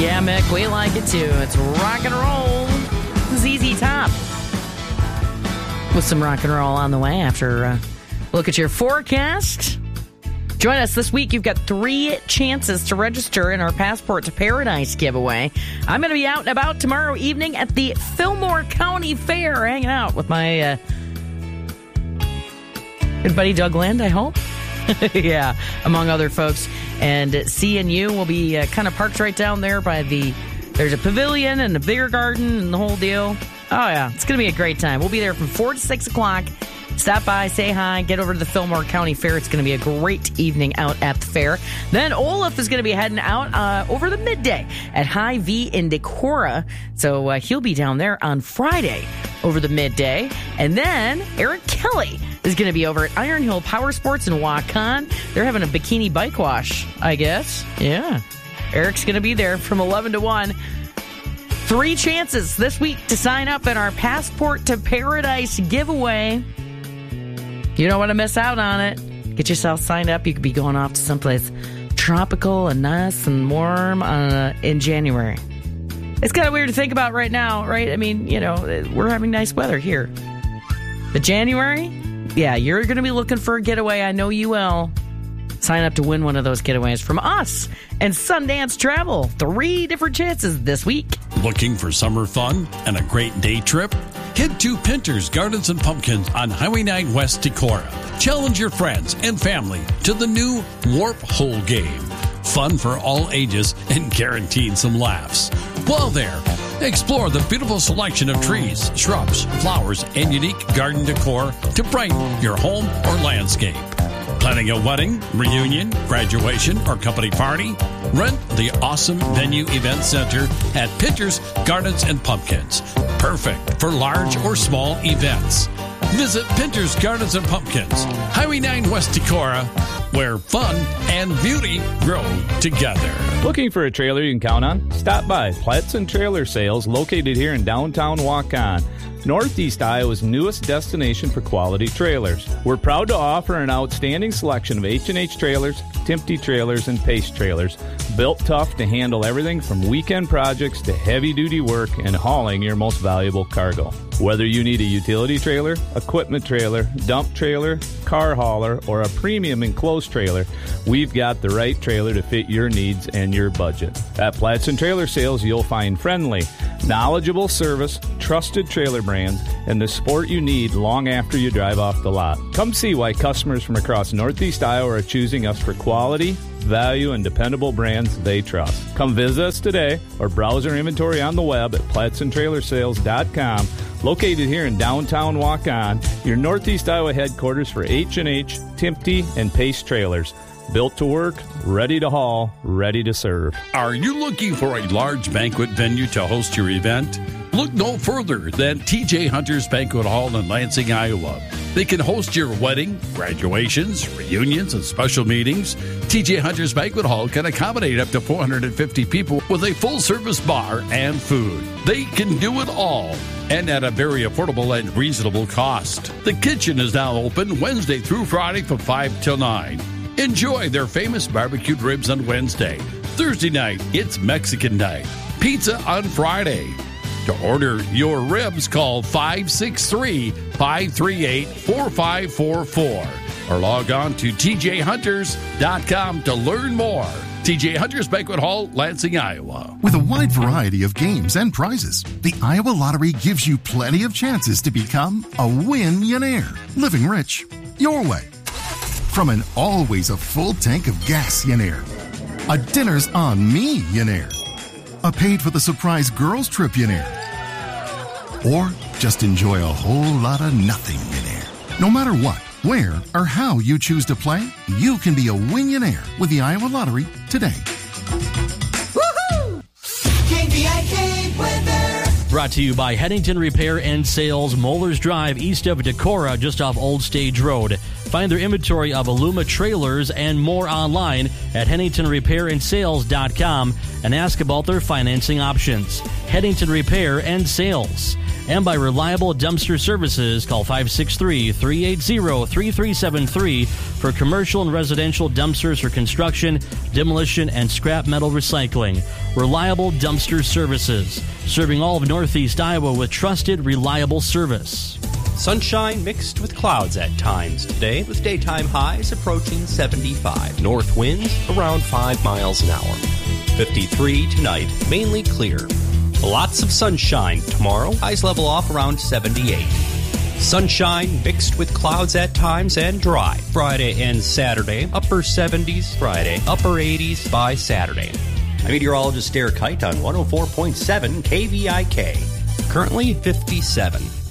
Yeah, Mick, we like it too. It's rock and roll. ZZ Top. With some rock and roll on the way after look at your forecast. Join us this week. You've got 3 chances to register in our Passport to Paradise giveaway. I'm going to be out and about tomorrow evening at the Fillmore County Fair, hanging out with my good buddy Doug Lind, I hope. Yeah, among other folks. And CNU will be kind of parked right down there by there's a pavilion and a beer garden and the whole deal. Oh, yeah, it's going to be a great time. We'll be there from 4 to 6 o'clock. Stop by, say hi, get over to the Fillmore County Fair. It's going to be a great evening out at the fair. Then Olaf is going to be heading out over the midday at Hy-Vee in Decorah. So he'll be down there on Friday over the midday. And then Eric Kelly is going to be over at Iron Hill Power Sports in Waukon. They're having a bikini bike wash, I guess. Yeah. Eric's going to be there from 11 to 1. 3 chances this week to sign up in our Passport to Paradise giveaway. You don't want to miss out on it. Get yourself signed up. You could be going off to someplace tropical and nice and warm in January. It's kind of weird to think about right now, right? I mean, you know, we're having nice weather here. But January, yeah, you're going to be looking for a getaway. I know you will. Sign up to win one of those getaways from us and Sundance Travel. 3 different chances this week. Looking for summer fun and a great day trip? Head to Pinter's Gardens and Pumpkins on Highway 9 West Decorah. Challenge your friends and family to the new Warp Hole game. Fun for all ages and guaranteed some laughs. While there, explore the beautiful selection of trees, shrubs, flowers, and unique garden decor to brighten your home or landscape. Planning a wedding, reunion, graduation, or company party? Rent the awesome Venue Event Center at Pinter's Gardens and Pumpkins. Perfect for large or small events. Visit Pinter's Gardens and Pumpkins, Highway 9 West Decorah, where fun and beauty grow together. Looking for a trailer you can count on? Stop by Platson Trailer Sales, located here in downtown Waukon, Northeast Iowa's newest destination for quality trailers. We're proud to offer an outstanding selection of H&H trailers, Timpty trailers, and Pace trailers, built tough to handle everything from weekend projects to heavy-duty work and hauling your most valuable cargo. Whether you need a utility trailer, equipment trailer, dump trailer, car hauler, or a premium enclosed trailer, we've got the right trailer to fit your needs and your budget. At Platson Trailer Sales, you'll find friendly, knowledgeable service, trusted trailer brands, and the support you need long after you drive off the lot. Come see why customers from across Northeast Iowa are choosing us for quality, value, and dependable brands they trust. Come visit us today or browse our inventory on the web at PlatsonTrailerSales.com. Located here in downtown Waukon, your Northeast Iowa headquarters for H&H, Timpty, and Pace trailers. Built to work, ready to haul, ready to serve. Are you looking for a large banquet venue to host your event? Look no further than TJ Hunter's Banquet Hall in Lansing, Iowa. They can host your wedding, graduations, reunions, and special meetings. TJ Hunter's Banquet Hall can accommodate up to 450 people with a full-service bar and food. They can do it all, and at a very affordable and reasonable cost. The kitchen is now open Wednesday through Friday from 5 till 9. Enjoy their famous barbecued ribs on Wednesday. Thursday night, it's Mexican night. Pizza on Friday. To order your ribs, call 563-538-4544 or log on to tjhunters.com to learn more. TJ Hunters Banquet Hall, Lansing, Iowa. With a wide variety of games and prizes, the Iowa Lottery gives you plenty of chances to become a win-millionaire, living rich your way. From an always a full tank of gas-millionaire, a dinner's on me-millionaire, a paid for the surprise girls trip-millionaire, or just enjoy a whole lot of nothing-millionaire. No matter what, where, or how you choose to play, you can be a win-millionaire with the Iowa Lottery today. Woohoo! KVIK weather. Brought to you by Headington Repair and Sales, Moeller's Drive, east of Decorah, just off Old Stage Road. Find their inventory of Aluma trailers and more online at HenningtonRepairandSales.com and ask about their financing options. Hennington Repair and Sales. And by Reliable Dumpster Services, call 563-380-3373 for commercial and residential dumpsters for construction, demolition, and scrap metal recycling. Reliable Dumpster Services, serving all of Northeast Iowa with trusted, reliable service. Sunshine mixed with clouds at times today, with daytime highs approaching 75. North winds around 5 miles an hour. 53 tonight, mainly clear. Lots of sunshine tomorrow, highs level off around 78. Sunshine mixed with clouds at times and dry. Friday and Saturday, upper 70s Friday, upper 80s by Saturday. I'm meteorologist Derek Height on 104.7 KVIK. Currently 57.